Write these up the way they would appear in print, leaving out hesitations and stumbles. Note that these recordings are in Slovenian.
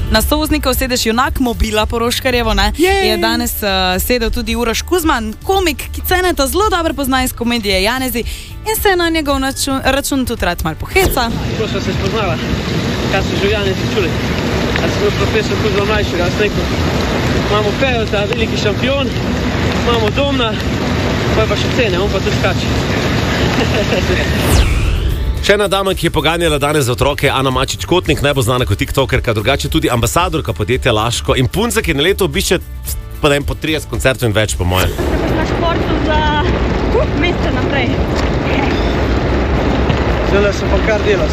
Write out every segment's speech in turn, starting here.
Na soznikov sedeš junak mobila Poroškarjevo, ne? Je danes sedel tudi Uroš Kuzman, komik, ki Ceneta zelo dobro pozna iz komedije Janezi in se na njegov račun tudi rad malo poheca. Ko smo se spoznala, kaj so že v Janezi čuli. A sem bil profesor Kuzma mlajšega, jaz rekel, imamo Pejota, veliki šampion, imamo Domna, pa je pa še Cene, on pa tudi skače. Še ena dama, ki je poganjala danes za otroke, Ana Mačič-Kotnik, najbolj znana kot tiktokerka, drugače tudi ambasadorka podjetja Laško in punca, ki na leto obišče po 30 koncertov in več, po mojem. Na športu za mesece naprej. Zdaj sem pa kar delal,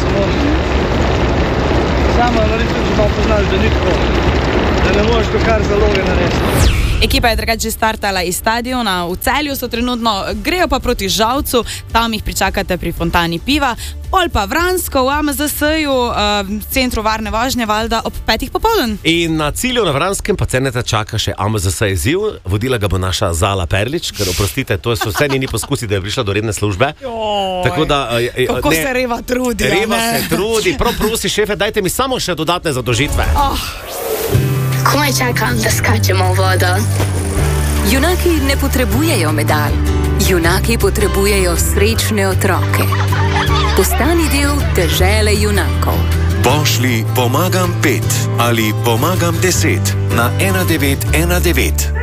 samo narediti tudi, če pa poznaš, da ni tako, da ne možeš to kar zaloge narediti. Ekipa je drugače startala iz stadiona, v Celju so trenutno, grejo pa proti Žalcu, tam jih pričakate pri Fontani piva, pol pa Vransko v AMZS-ju, centru varne vožnje, valjda ob 5. popoldan. In na cilju na Vranskem pa Ceneta čaka še AMZS izziv, vodila ga bo naša Zala Perlič, ker oprostite, to so vse njeni poskusi, da je prišla do redne službe. Tako da, kako se Reva trudi. Reva se trudi, prav prosi šefe, dajte mi samo še dodatne zadožitve. Komaj čakam, da skačemo v vodo. Junaki ne potrebujejo medalj. Junaki potrebujejo srečne otroke. Postani del dežele junakov. Pošlji pomagam 5 ali pomagam 10 na 1919.